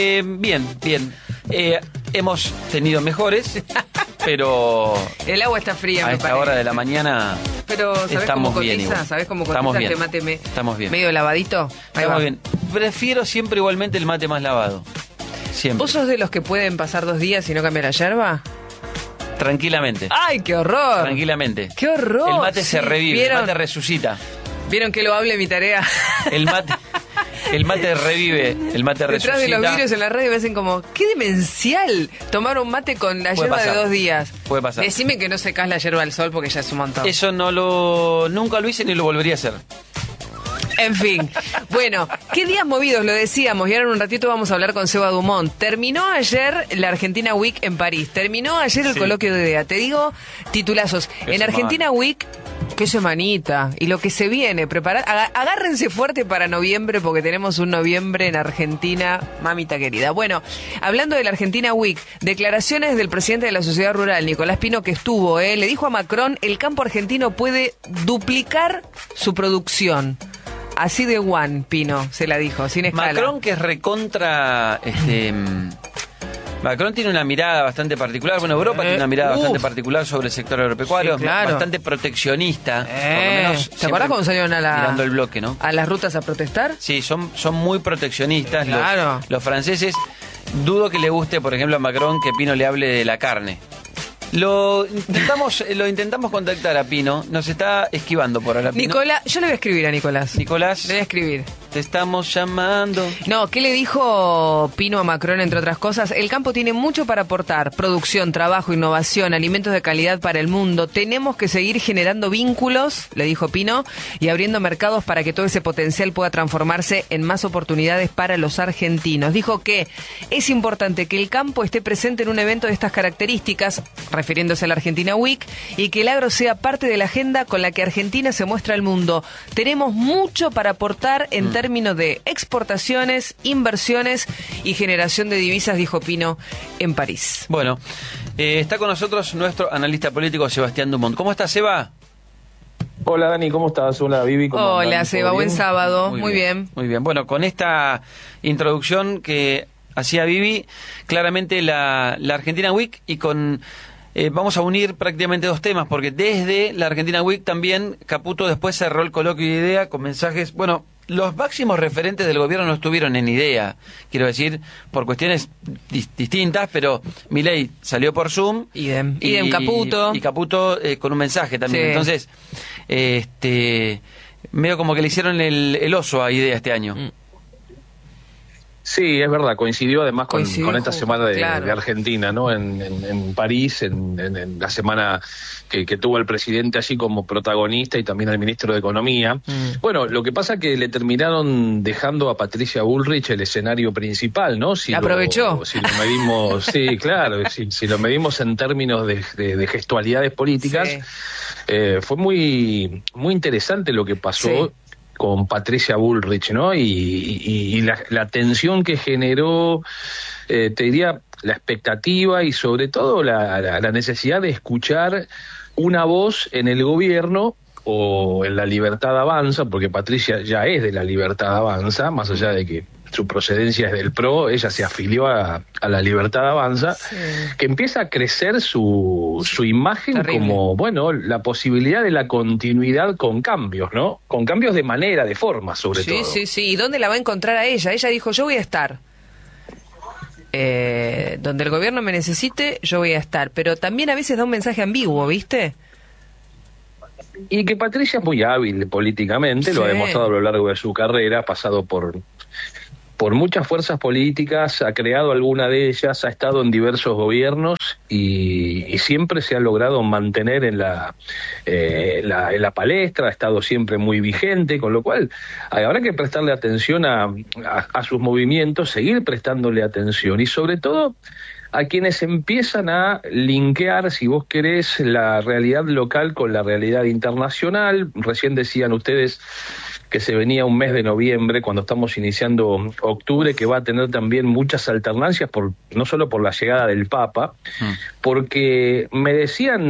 Bien. Hemos tenido mejores, pero el agua está fría, a esta hora de la mañana pero ¿sabés estamos cómo bien cotiza? igual. ¿Sabés cómo cotiza Estamos bien. este mate Estamos bien. medio lavadito? Ahí Estamos va. bien. Prefiero siempre igualmente el mate más lavado. Siempre. ¿Vos sos de los que pueden pasar 2 días y no cambiar la yerba? Tranquilamente. ¡Ay, qué horror! Tranquilamente. ¡Qué horror! El mate Sí, se revive, ¿vieron? el mate resucita. ¿Vieron que lo hable mi tarea? El mate revive, el mate resucita. Detrás de los vidrios en la radio me hacen como, ¡qué demencial! Tomar un mate con la Puede yerba pasar. de 2 días. Puede pasar. Decime que no secás la yerba al sol porque ya es un montón. Eso nunca lo hice ni lo volvería a hacer. En fin, bueno, qué días movidos, lo decíamos, y ahora en un ratito vamos a hablar con Seba Dumont. Terminó ayer la Argentina Week en París, terminó ayer el coloquio de IDEA. Te digo titulazos. Qué En Argentina Week, qué semanita, y lo que se viene, agárrense fuerte para noviembre, porque tenemos un noviembre en Argentina, mamita querida. Bueno, hablando de la Argentina Week, declaraciones del presidente de la Sociedad Rural, Nicolás Pino, que estuvo, le dijo a Macron, el campo argentino puede duplicar su producción. Así de one, Pino, se la dijo, sin escala. Macron, que es recontra... Macron tiene una mirada bastante particular. Bueno, Europa tiene una mirada bastante particular sobre el sector agropecuario. Sí, claro. Bastante proteccionista. Por lo menos ¿Te acuerdas cuando salieron mirando el bloque, ¿no? a las rutas a protestar? Sí, son muy proteccionistas. Claro. Los franceses. Dudo que le guste, por ejemplo, a Macron que Pino le hable de la carne. Lo intentamos contactar a Pino. Nos está esquivando por ahora, Pino. Nicolás, yo le voy a escribir a Nicolás. Nicolás, Le voy a escribir. te estamos llamando. No, ¿qué le dijo Pino a Macron, entre otras cosas? El campo tiene mucho para aportar. Producción, trabajo, innovación, alimentos de calidad para el mundo. Tenemos que seguir generando vínculos, le dijo Pino, y abriendo mercados para que todo ese potencial pueda transformarse en más oportunidades para los argentinos. Dijo que es importante que el campo esté presente en un evento de estas características, refiriéndose a la Argentina Week, y que el agro sea parte de la agenda con la que Argentina se muestra al mundo. Tenemos mucho para aportar en términos de exportaciones, inversiones y generación de divisas, dijo Pino en París. Bueno, está con nosotros nuestro analista político Sebastián Dumont. ¿Cómo estás, Seba? Hola Dani, ¿cómo estás? Hola Vivi, ¿cómo Hola andan? Seba, ¿Todo buen bien? sábado, muy bien. Muy bien, bueno, con esta introducción que hacía Vivi, claramente la Argentina Week y con... vamos a unir prácticamente 2 temas, porque desde la Argentina Week también Caputo después cerró el coloquio de IDEA con mensajes... Bueno, los máximos referentes del gobierno no estuvieron en IDEA, quiero decir, por cuestiones distintas, pero Milei salió por Zoom. Idem Caputo. Y Caputo con un mensaje también. Sí. Entonces, medio como que le hicieron el oso a IDEA este año. Sí, es verdad, coincidió además con esta justo, semana de claro. Argentina, ¿no? En París, en la semana que tuvo el presidente allí como protagonista y también al ministro de Economía. Bueno, lo que pasa que le terminaron dejando a Patricia Bullrich el escenario principal, ¿no? Aprovechó. Si lo medimos, sí, claro, si lo medimos en términos de gestualidades políticas, Sí. fue muy interesante lo que pasó. Sí. Con Patricia Bullrich, ¿no? Y la tensión que generó, te diría, la expectativa y sobre todo la necesidad de escuchar una voz en el gobierno o en la Libertad Avanza, porque Patricia ya es de la Libertad Avanza, más allá de que su procedencia es del PRO, ella se afilió a la Libertad Avanza, Sí. que empieza a crecer su imagen. Terrible. Como, bueno, la posibilidad de la continuidad con cambios, ¿no? Con cambios de manera, de forma, sobre todo. Sí. ¿Y dónde la va a encontrar a ella? Ella dijo, yo voy a estar. Donde el gobierno me necesite, yo voy a estar. Pero también a veces da un mensaje ambiguo, ¿viste? Y que Patricia es muy hábil políticamente, lo ha Sí. demostrado a lo largo de su carrera, ha pasado por muchas fuerzas políticas, ha creado alguna de ellas, ha estado en diversos gobiernos y siempre se ha logrado mantener en la palestra, ha estado siempre muy vigente, con lo cual habrá que prestarle atención a sus movimientos, seguir prestándole atención y sobre todo a quienes empiezan a linkear, si vos querés, la realidad local con la realidad internacional. Recién decían ustedes que se venía un mes de noviembre, cuando estamos iniciando octubre, que va a tener también muchas alternancias, no solo por la llegada del Papa, porque me decían